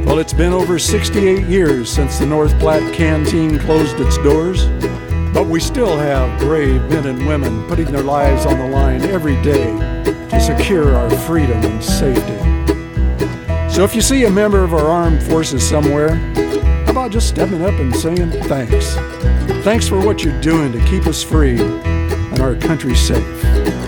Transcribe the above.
Well, it's been over 68 years since the North Platte Canteen closed its doors, but we still have brave men and women putting their lives on the line every day to secure our freedom and safety. So if you see a member of our armed forces somewhere, how about just stepping up and saying thanks? Thanks for what you're doing to keep us free and our country safe.